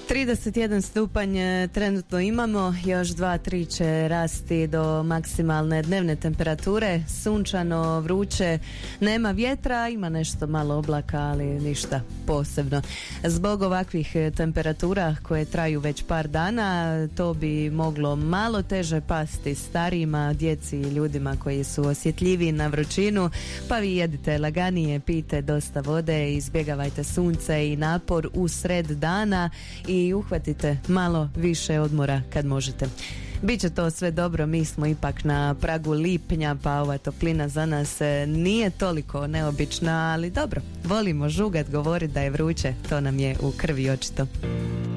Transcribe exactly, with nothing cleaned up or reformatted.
trideset jedan stupanj trenutno imamo, još dva tri će rasti do maksimalne dnevne temperature, sunčano, vruće, nema vjetra, ima nešto malo oblaka, ali ništa posebno. Zbog ovakvih temperatura koje traju već par dana, to bi moglo malo teže pasti starijima, djeci i ljudima koji su osjetljiviji na vrućinu, pa vi jedite laganije, pijte dosta vode, izbjegavajte sunce i napor u sred dana i i uhvatite malo više odmora kad možete. Biće to sve dobro, mi smo ipak na pragu lipnja, pa ova toplina za nas nije toliko neobična, ali dobro, volimo žugat, govorit da je vruće, to nam je u krvi očito.